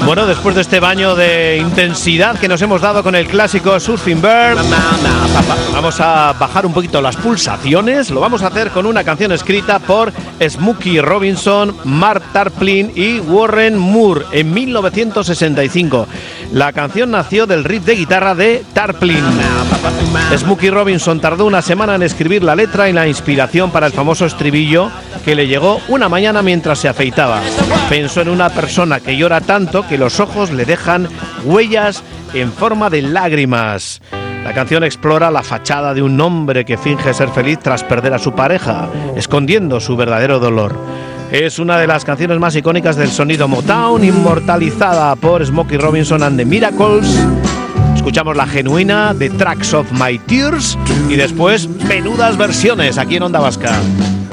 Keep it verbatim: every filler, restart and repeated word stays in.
Bueno, después de este baño de intensidad que nos hemos dado con el clásico Surfing Bird, vamos a bajar un poquito las pulsaciones. Lo vamos a hacer con una canción escrita por Smokey Robinson, Mark Tarplin y Warren Moore en mil novecientos sesenta y cinco. La canción nació del riff de guitarra de Tarplin. Smokey Robinson tardó una semana en escribir la letra y la inspiración para el famoso estribillo que le llegó una mañana mientras se afeitaba. Pensó en una persona que llora tanto que los ojos le dejan huellas en forma de lágrimas. La canción explora la fachada de un hombre que finge ser feliz tras perder a su pareja, escondiendo su verdadero dolor. Es una de las canciones más icónicas del sonido Motown, inmortalizada por Smokey Robinson and the Miracles. Escuchamos la genuina de Tracks of My Tears y después menudas versiones aquí en Onda Vasca.